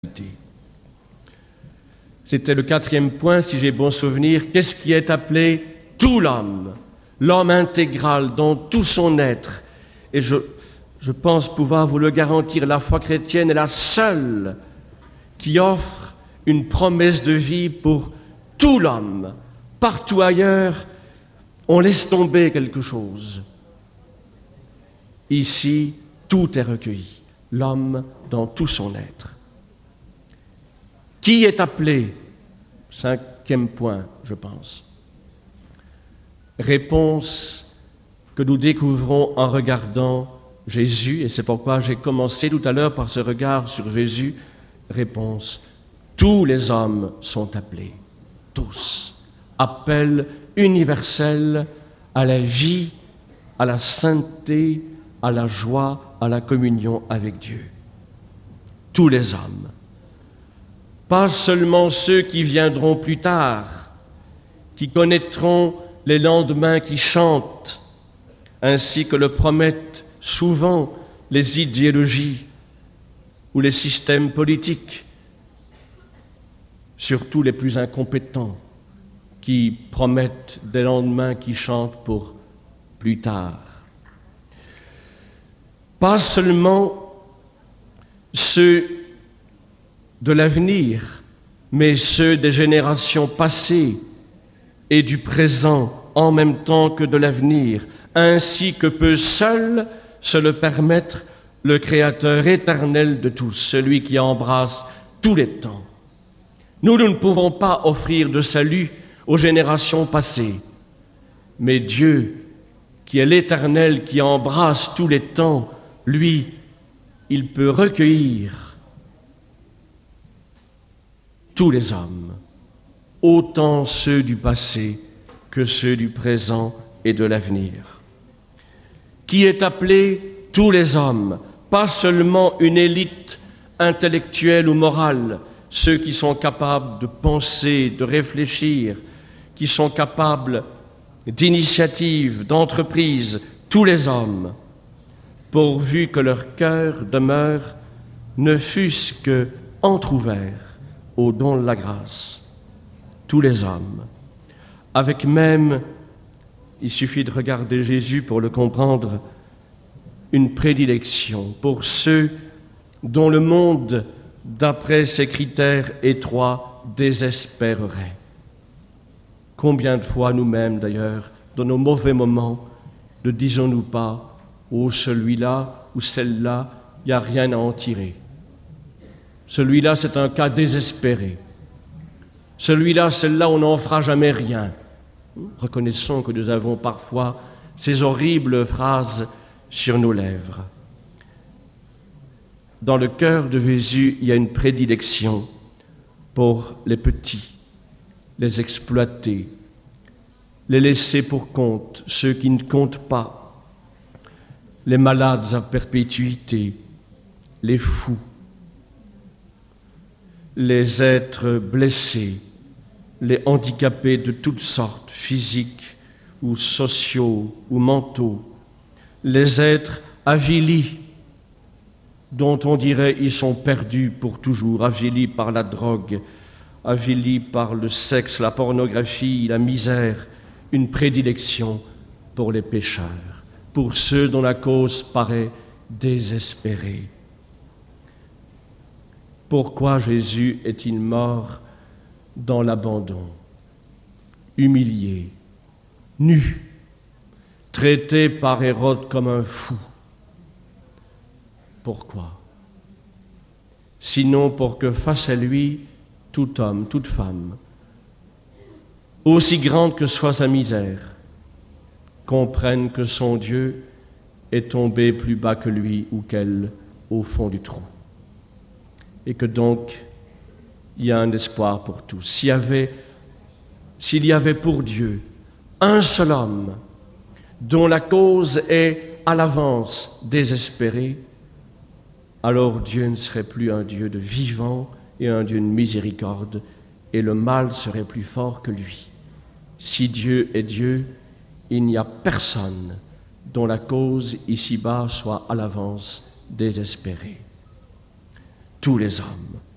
C'était le 4e point, si j'ai bon souvenir. Qu'est-ce qui est appelé tout l'homme? L'homme intégral dans tout son être. Et je pense pouvoir vous le garantir, la foi chrétienne est la seule qui offre une promesse de vie pour tout l'homme. Partout ailleurs, on laisse tomber quelque chose. Ici, tout est recueilli, l'homme dans tout son être. Qui est appelé? 5e point, je pense. Réponse que nous découvrons en regardant Jésus, et c'est pourquoi j'ai commencé tout à l'heure par ce regard sur Jésus. Réponse: tous les hommes sont appelés, tous. Appel universel à la vie, à la sainteté, à la joie, à la communion avec Dieu. Tous les hommes. Pas seulement ceux qui viendront plus tard, qui connaîtront les lendemains qui chantent, ainsi que le promettent souvent les idéologies ou les systèmes politiques, surtout les plus incompétents, qui promettent des lendemains qui chantent pour plus tard. Pas seulement ceux de l'avenir, mais ceux des générations passées et du présent en même temps que de l'avenir, ainsi que peut seul se le permettre le Créateur éternel de tous, celui qui embrasse tous les temps. Nous ne pouvons pas offrir de salut aux générations passées, mais Dieu, qui est l'Éternel, qui embrasse tous les temps, lui, il peut recueillir tous les hommes, autant ceux du passé que ceux du présent et de l'avenir. Qui est appelé tous les hommes, pas seulement une élite intellectuelle ou morale, ceux qui sont capables de penser, de réfléchir, qui sont capables d'initiative, d'entreprise, tous les hommes, pourvu que leur cœur demeure, ne fût-ce que entrouvert au don de la grâce. Tous les hommes, avec même, il suffit de regarder Jésus pour le comprendre, une prédilection pour ceux dont le monde, d'après ses critères étroits, désespérerait. Combien de fois nous-mêmes, d'ailleurs, dans nos mauvais moments, ne disons-nous pas « Oh, celui-là ou celle-là, il n'y a rien à en tirer. Celui-là, c'est un cas désespéré. Celui-là, celle-là, on n'en fera jamais rien. » Reconnaissons que nous avons parfois ces horribles phrases sur nos lèvres. Dans le cœur de Jésus, il y a une prédilection pour les petits, les exploités, les laissés pour compte, ceux qui ne comptent pas, les malades à perpétuité, les fous, les êtres blessés, les handicapés de toutes sortes, physiques ou sociaux ou mentaux, les êtres avilis, dont on dirait ils sont perdus pour toujours, avilis par la drogue, avilis par le sexe, la pornographie, la misère, une prédilection pour les pécheurs, pour ceux dont la cause paraît désespérée. Pourquoi Jésus est-il mort dans l'abandon, humilié, nu, traité par Hérode comme un fou? Pourquoi? Sinon pour que face à lui, tout homme, toute femme, aussi grande que soit sa misère, comprenne que son Dieu est tombé plus bas que lui ou qu'elle au fond du trou. Et que donc, il y a un espoir pour tous. S'il y avait pour Dieu un seul homme dont la cause est à l'avance désespérée, alors Dieu ne serait plus un Dieu de vivant et un Dieu de miséricorde, et le mal serait plus fort que lui. Si Dieu est Dieu, il n'y a personne dont la cause ici-bas soit à l'avance désespérée. Tous les hommes